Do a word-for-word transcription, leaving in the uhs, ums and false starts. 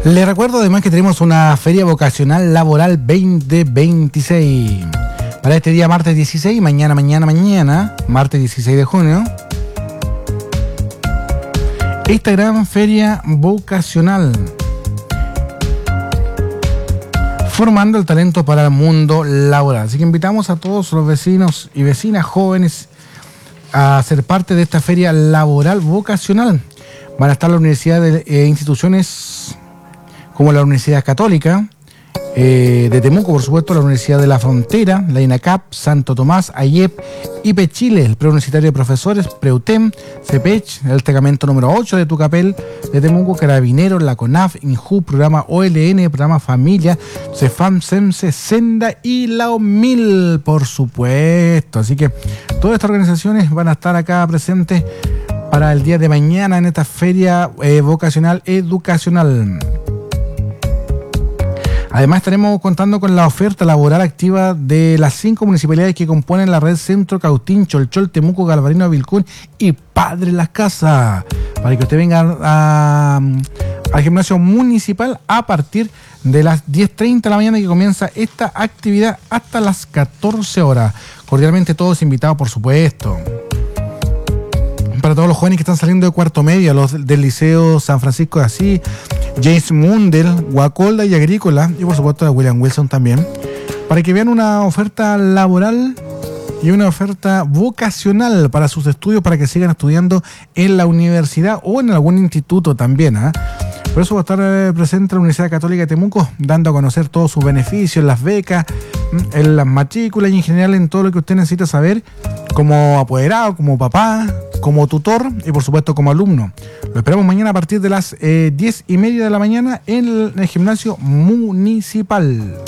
Les recuerdo además que tenemos una feria vocacional laboral veinte veintiséis para este día martes dieciséis, mañana, mañana, mañana, martes dieciséis de junio. Esta gran feria vocacional, formando el talento para el mundo laboral. Así que invitamos a todos los vecinos y vecinas jóvenes a ser parte de esta feria laboral vocacional. Van a estar las universidades e eh, instituciones como la Universidad Católica eh, de Temuco, por supuesto, la Universidad de la Frontera, la INACAP, Santo Tomás, AYEP, I P E Chile, el Preuniversitario de Profesores, PREUTEM, CEPECH, el Tegamento número ocho de Tucapel, de Temuco, Carabineros, la CONAF, INJU, Programa O L N, Programa Familia, CEFAM, SEMSE, Senda y la O M I L, por supuesto. Así que todas estas organizaciones van a estar acá presentes para el día de mañana en esta feria eh, vocacional educacional. Además estaremos contando con la oferta laboral activa de las cinco municipalidades que componen la red Centro, Cautín, Cholchol, Temuco, Galvarino, Vilcún y Padre Las Casas, para que usted venga a, a, al gimnasio municipal a partir de las diez treinta de la mañana, que comienza esta actividad hasta las catorce horas. Cordialmente todos invitados, por supuesto. Para todos los jóvenes que están saliendo de cuarto medio, los del Liceo San Francisco de Asís, James Mundell, Guacolda y Agrícola, y por supuesto de William Wilson también, para que vean una oferta laboral y una oferta vocacional para sus estudios, para que sigan estudiando en la universidad o en algún instituto también, ¿eh? Por eso va a estar presente la Universidad Católica de Temuco, dando a conocer todos sus beneficios, las becas, en las matrículas y en general en todo lo que usted necesita saber como apoderado, como papá, como tutor y por supuesto como alumno. Lo esperamos mañana a partir de las eh, diez y media de la mañana en el, en el gimnasio municipal.